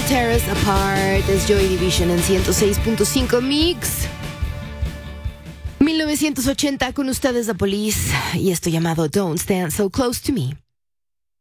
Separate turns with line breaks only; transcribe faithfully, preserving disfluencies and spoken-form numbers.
Tear Us Apart, es Joy Division en ciento seis punto cinco Mix. mil novecientos ochenta con ustedes The Police y esto llamado Don't Stand So Close to Me.